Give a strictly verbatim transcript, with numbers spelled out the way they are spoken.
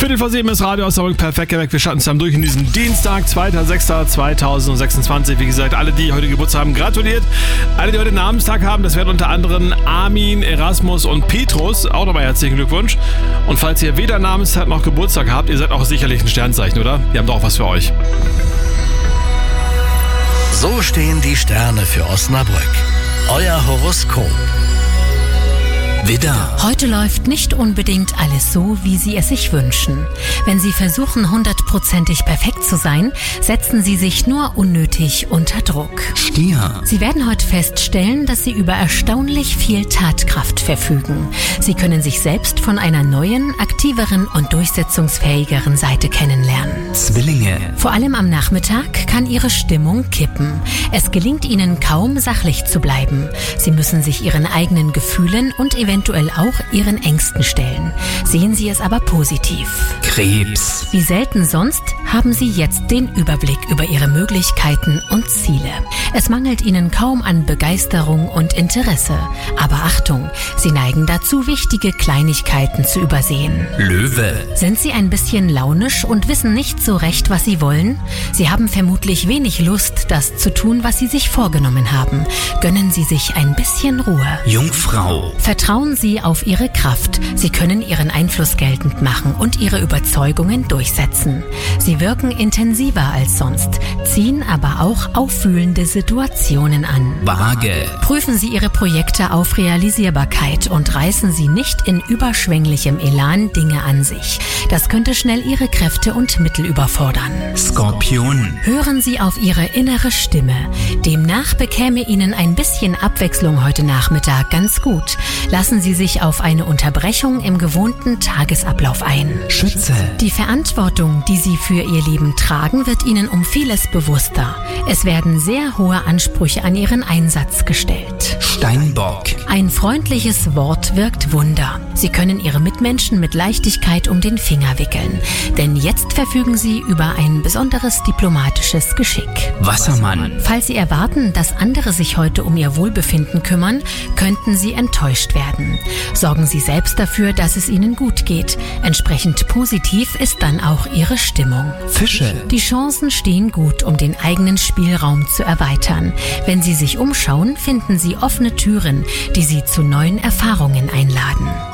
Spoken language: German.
Viertel vor sieben ist Radio aus Saarbrücken perfekt geweckt. Wir starten zusammen durch in diesem Dienstag, zweiter sechster zweitausendsechsundzwanzig. Wie gesagt, alle, die heute Geburtstag haben, gratuliert. Alle, die heute Namenstag haben, das wären unter anderem Armin, Erasmus und Petrus. Auch nochmal herzlichen Glückwunsch. Und falls ihr weder Namenstag noch Geburtstag habt, ihr seid auch sicherlich ein Sternzeichen, oder? Wir haben doch auch was für euch. So stehen die Sterne für Osnabrück. Euer Horoskop. Widder. Heute läuft nicht unbedingt alles so, wie Sie es sich wünschen. Wenn Sie versuchen, hundertprozentig perfekt zu sein, setzen Sie sich nur unnötig unter Druck. Stier. Sie werden heute feststellen, dass Sie über erstaunlich viel Tatkraft verfügen. Sie können sich selbst von einer neuen, aktiveren und durchsetzungsfähigeren Seite kennenlernen. Zwillinge. Vor allem am Nachmittag kann Ihre Stimmung kippen. Es gelingt Ihnen kaum, sachlich zu bleiben. Sie müssen sich Ihren eigenen Gefühlen und eventuell auch Ihren Ängsten stellen. Sehen Sie es aber positiv. Krebs. Wie selten sonst haben Sie jetzt den Überblick über Ihre Möglichkeiten und Ziele. Es mangelt Ihnen kaum an Begeisterung und Interesse. Aber Achtung, Sie neigen dazu, wichtige Kleinigkeiten zu übersehen. Löwe. Sind Sie ein bisschen launisch und wissen nicht so recht, was Sie wollen? Sie haben vermutlich wenig Lust, das zu tun, was Sie sich vorgenommen haben. Gönnen Sie sich ein bisschen Ruhe. Jungfrau. Vertrauen Sie auf Ihre Kraft. Sie können Ihren Einfluss geltend machen und Ihre Überzeugungen durchsetzen. Sie wirken intensiver als sonst, ziehen aber auch aufwühlende Situationen an. Waage. Prüfen Sie Ihre Projekte auf Realisierbarkeit und reißen Sie nicht in überschwänglichem Elan Dinge an sich. Das könnte schnell Ihre Kräfte und Mittel überfordern. Skorpion. Hören Sie auf Ihre innere Stimme. Demnach bekäme Ihnen ein bisschen Abwechslung heute Nachmittag ganz gut. Lassen Sie sich auf eine Unterbrechung im gewohnten Tagesablauf ein. Schütze. Die Verantwortung, die Sie für Ihr Leben tragen, wird Ihnen um vieles bewusster. Es werden sehr hohe Ansprüche an Ihren Einsatz gestellt. Steinbock. Ein freundliches Wort wirkt Wunder. Sie können Ihre Mitmenschen mit Leichtigkeit um den Finger wickeln. Denn jetzt verfügen Sie über ein besonderes diplomatisches Geschick. Wassermann. Falls Sie erwarten, dass andere sich heute um Ihr Wohlbefinden kümmern, könnten Sie enttäuscht werden. Sorgen Sie selbst dafür, dass es Ihnen gut geht. Entsprechend positiv ist dann auch Ihre Stimmung. Fische. Die Chancen stehen gut, um den eigenen Spielraum zu erweitern. Wenn Sie sich umschauen, finden Sie offene Türen, die Sie zu neuen Erfahrungen einladen.